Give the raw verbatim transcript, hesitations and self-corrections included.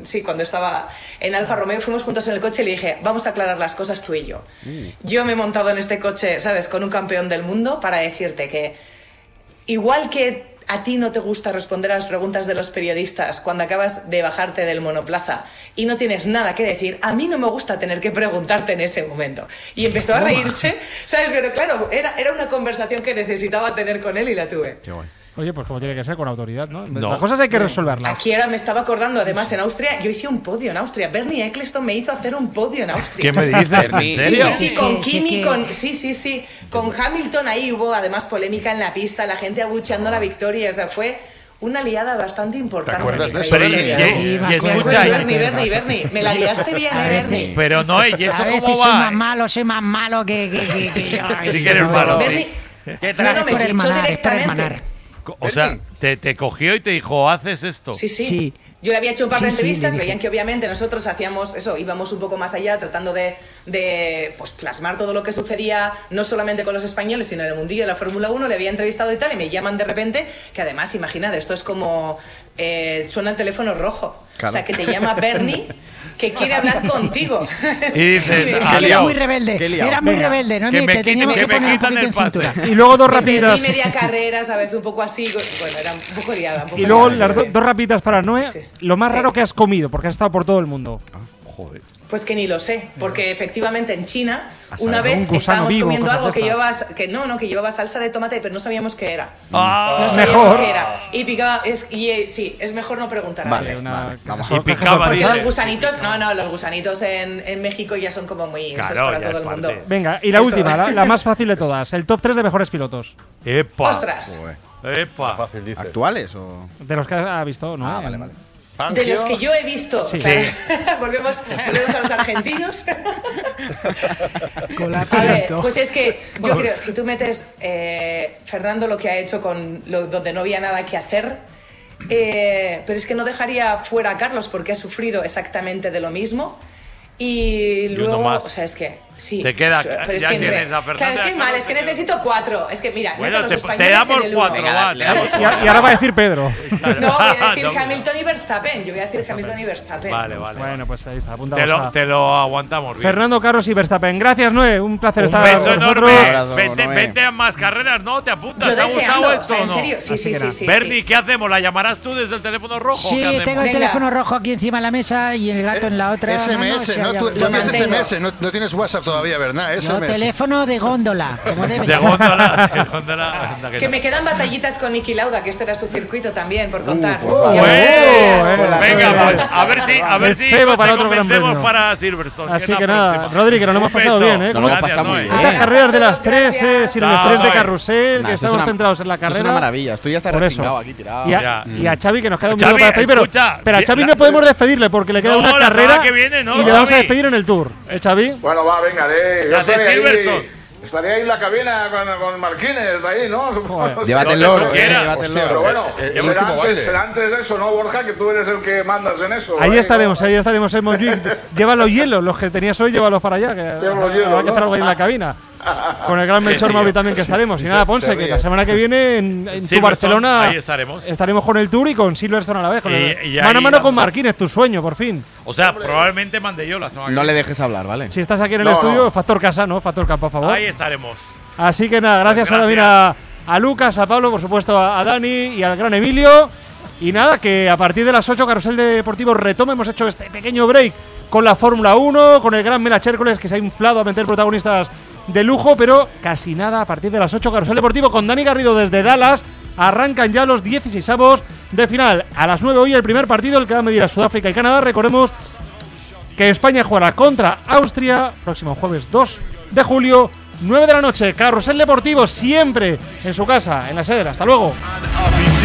con, sí, cuando estaba en Alfa Romeo, fuimos juntos en el coche y le dije, vamos a aclarar las cosas tú y yo. Mm. Yo me he montado en este coche, ¿sabes?, con un campeón del mundo para decirte que igual que a ti no te gusta responder a las preguntas de los periodistas cuando acabas de bajarte del monoplaza y no tienes nada que decir, a mí no me gusta tener que preguntarte en ese momento. Y empezó a reírse, ¿sabes? Pero claro, era, era una conversación que necesitaba tener con él y la tuve. Qué guay. Oye, pues como tiene que ser, con autoridad, ¿no? No. Las cosas hay que resolverlas. Aquí ahora me estaba acordando, además, en Austria, yo hice un podio en Austria. Bernie Eccleston me hizo hacer un podio en Austria. ¿Qué me dices? ¿En serio? Sí, sí, sí, con Sí, Kimi, sí, con... Sí, sí, sí. Con Hamilton ahí hubo, además, polémica en la pista, la gente abucheando la victoria, o sea, fue una liada bastante importante. ¿Te acuerdas de eso? Pero y, Bernie? y, Sí, y me acuerdo. escucha, y- Bernie, Bernie, Bernie, me la liaste bien, A eh, veces. Bernie. pero no, ¿y eso A veces cómo soy más va? malo, soy más malo que, que, que, que yo. Sí que eres malo, Bernie, sí. no, no, me Es por fichó hermanar, es por directamente. hermanar. O sea, te, te cogió y te dijo, haces esto. Sí, sí, Sí. Yo le había hecho un par de Sí, sí, entrevistas, le dije. veían que obviamente nosotros hacíamos eso, íbamos un poco más allá, tratando de, de pues, plasmar todo lo que sucedía, no solamente con los españoles, sino en el mundillo de la Fórmula uno, le había entrevistado y tal, y me llaman de repente, que además, imagínate, esto es como, eh, suena el teléfono rojo, Claro. o sea, que te llama Bernie, que quiere hablar contigo. Y dices, Y me- ah, Era liado. muy rebelde, Qué liado. era muy Venga. rebelde, ¿no? Que me Te quiten- teníamos que que me poner un quitan poquito el en pase. cintura. Y luego dos me perdí rapiditas. media carrera, ¿sabes? Un poco así, bueno, era un poco liada. Un poco Y luego liada. las do- dos rapiditas para Noé. Sí. Lo más Sí. raro que has comido, porque has estado por todo el mundo. Joder. Pues que ni lo sé, porque efectivamente en China A saber, una ¿no? vez Un gusano estábamos vivo, comiendo cosas algo de que estas. llevaba, que no, no, que llevaba salsa de tomate, pero no sabíamos qué era. Ah, No sabíamos mejor. qué era. Y picaba, es, y eh, sí, es mejor no preguntar Vale, antes. Una- vale, vamos caja Y picaba, sorpresa. dice. Los gusanitos, no, no, los gusanitos en, en México ya son como muy, eso es Claro, para ya todo es el mundo. parte. Venga, y la Eso. última, la, la más fácil de todas. El top tres de mejores pilotos. Epa. Ostras, Epa. Fácil, dice. ¿Actuales o...? De los que ha visto, ¿no? Ah, vale, vale. de los que yo he visto, Sí. o sea, volvemos, volvemos a los argentinos. Con la A ver, pinto. pues es que yo creo, si tú metes eh, Fernando lo que ha hecho con lo, donde no había nada que hacer, eh, pero es que no dejaría fuera a Carlos porque ha sufrido exactamente de lo mismo. Y uno luego, más. o sea, es que sí. Te queda- pero es ya que entre- tienes a Fernando claro, es y a que mal, Carlos, es que te queda- necesito cuatro. Es que mira, Bueno, meto a los te- españoles te damos en el uno. cuatro, Venga, va, le te damos Y, a- cuatro. y ahora va a decir Pedro. No, voy a decir No. Hamilton y Verstappen. Yo voy a decir Hamilton y Verstappen. Vale, vale. Bueno, pues ahí está, Te apuntamos lo, a te lo aguantamos bien. Fernando, Carlos y Verstappen. Gracias, Noé. Un placer Un estar beso con enorme. vosotros. abrazo, Vente, Noé. vente a más carreras, ¿no? ¿Te apuntas? Yo ¿Te ha deseando, gustado o esto sea, o en no? serio, sí, Así sí, que sí, nada. sí. Bernie, ¿qué hacemos? ¿La llamarás tú desde el teléfono rojo? Sí, ¿Qué hacemos? tengo el Venga. teléfono rojo aquí encima de la mesa y el gato en la otra. S M mano, S, o sea, ¿no? ya- Tú, lo tú envías mantengo. S M S, no, no tienes WhatsApp todavía, ¿verdad? No, S M S. teléfono de góndola, como debe De ser. góndola, de góndola. anda que Que no. me quedan batallitas con Niki Lauda, que este era su circuito también, por contar. pues vamos. Ya ¡Eh! ves. eh. Venga, pues a ver si, a ver El si cebo te para otro gran convencemos premio. para Silverstone. Así es la que nada, próxima. Rodri, que nos lo hemos Un pasado beso. bien, ¿eh? Nos lo hemos Gracias, pasado muy Noé. bien. Estas carreras de las Muchas tres, eh, gracias. sin los Chao, tres de Noé. carrusel, Nah, que esto es estamos una- centrados en la Esto es carrera. una maravilla. Estoy hasta Por eso. repingado aquí tirado. Y a, Ya. y a Xavi, que nos queda un Xavi, minuto para despedir, pero, escucha, pero a Xavi la- no podemos despedirle porque le queda No, una la carrera semana que viene, ¿no, y le vamos a Xavi? despedir en el Tour. ¿Eh, Xavi? Bueno, va, venga, de, yo Las de estaré Silverstone. ahí, estaré ahí en la cabina con, con Marquines, ahí, ¿no? Joder. Llévate el Donde tú loro, eh. quieras. Llévate el Hostia, Pero loro. bueno, El- el será, último antes, baile. será antes de eso, ¿no, Borja? Que tú eres el que mandas en eso. Ahí ¿no? estaremos, ahí estaremos en Montjuic. Lleva los hielos, los que tenías hoy, llévalos para allá. Que Llevo los hielos, habrá que ¿no? hacer algo ahí en la cabina. Con el gran Melchor tío. Mauri también que estaremos. Y nada, Ponce, se que ríe. la semana que viene en, en tu Silverstone, Barcelona ahí estaremos. estaremos con el Tour y con Silverstone a la vez. Con Y- el- y mano a ahí mano con dando- Marquines, tu sueño, por fin. O sea, probablemente mande yo la semana que No le viene. dejes hablar, ¿vale? Si estás aquí en el No, estudio, no. factor casa, ¿no? Factor campo, por favor. Ahí estaremos. Así que nada, gracias, Pues a, también a, a Lucas, a Pablo, por supuesto a, a Dani y al gran Emilio. Y nada, que a partir de las ocho Carrusel Deportivo retoma. Hemos hecho este pequeño break con la Fórmula uno, con el gran Mela Chércoles, que se ha inflado a meter protagonistas de lujo, pero casi nada a partir de las ocho Carrusel Deportivo con Dani Garrido desde Dallas. Arrancan ya los dieciseisavos de final. A las nueve hoy el primer partido, el que va a medir a Sudáfrica y Canadá. Recordemos que España jugará contra Austria próximo jueves dos de julio, nueve de la noche. Carrusel Deportivo siempre en su casa, en la sede. Hasta luego.